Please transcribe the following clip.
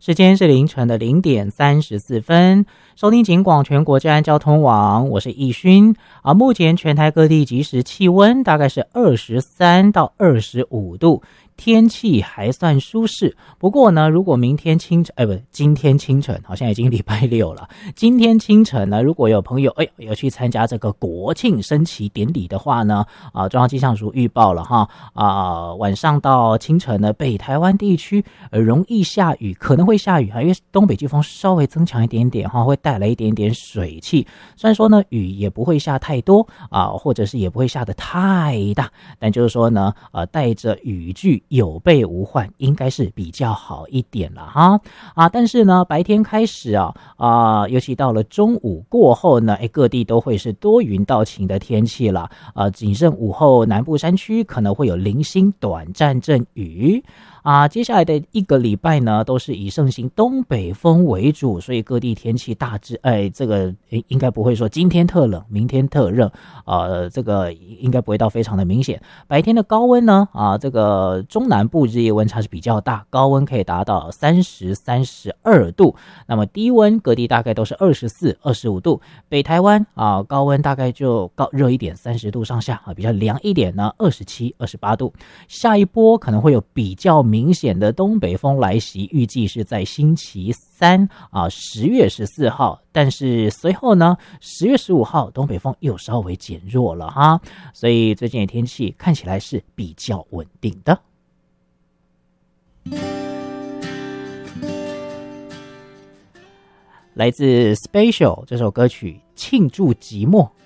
时间是凌晨的0:34，收听警广全国治安交通网，我是易勋。目前全台各地即时气温大概是23到25度，天气还算舒适。不过呢，如果今天清晨，好像已经礼拜六了。今天清晨呢，如果有朋友有去参加这个国庆升旗典礼的话呢，中央气象署预报了哈，晚上到清晨呢，北台湾地区容易下雨，可能会下雨，因为东北季风稍微增强一点点哈，会带来一点点水汽。虽然说呢，雨也不会下太多或者是也不会下得太大，但就是说呢，带着雨具有备无患，应该是比较好一点了哈。但是呢，白天开始尤其到了中午过后呢，各地都会是多云到晴的天气了。仅剩午后南部山区可能会有零星短暂阵雨。接下来的一个礼拜呢，都是以盛行东北风为主，所以各地天气大致这个应该不会说今天特冷，明天特热，这个应该不会到非常的明显。白天的高温呢，这个中南部日夜温差是比较大，高温可以达到30、32度，那么低温各地大概都是24、25度。北台湾高温大概就热一点，30度上下比较凉一点呢，27、28度。下一波可能会有比较明显的东北风来袭，预计是在星期三10月14号，但是随后呢10月15号东北风又稍微减弱了哈，所以最近的天气看起来是比较稳定的。来自 Special 这首歌曲庆祝寂寞，